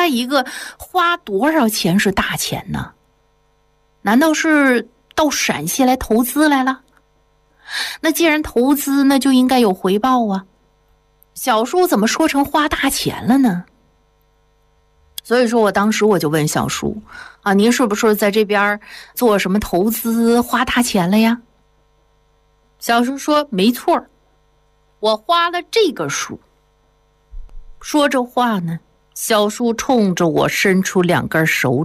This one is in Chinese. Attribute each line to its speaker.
Speaker 1: 再一个，花多少钱是大钱呢？难道是到陕西来投资来了？那既然投资，那就应该有回报啊。小叔怎么说成花大钱了呢？所以说我当时我就问小叔啊，您是不是在这边做什么投资花大钱了呀？小叔说没错，我花了这个数。说这话呢，小叔冲着我伸出2根手